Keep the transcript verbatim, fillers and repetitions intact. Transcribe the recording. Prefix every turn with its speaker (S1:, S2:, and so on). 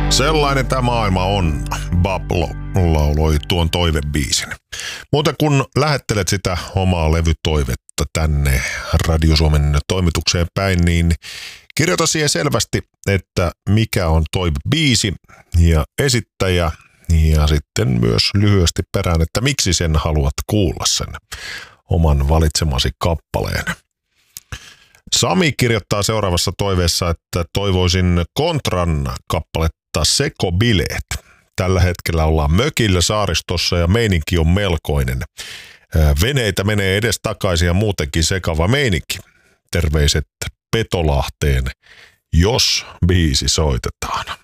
S1: Sellainen tämä maailma on, Bablo lauloi tuon toivebiisin. Muuten kun lähettelet sitä omaa levytoivetta tänne Radio Suomen toimitukseen päin, niin kirjoita siihen selvästi, että mikä on toivebiisi ja esittäjä ja sitten myös lyhyesti perään, että miksi sen haluat kuulla sen oman valitsemasi kappaleen. Sami kirjoittaa seuraavassa toiveessa, että toivoisin Kontran kappaletta Sekobileet. Tällä hetkellä ollaan mökillä saaristossa ja meininki on melkoinen. Veneitä menee edes takaisin ja muutenkin sekava meininki. Terveiset Petolahteen, jos biisi soitetaan.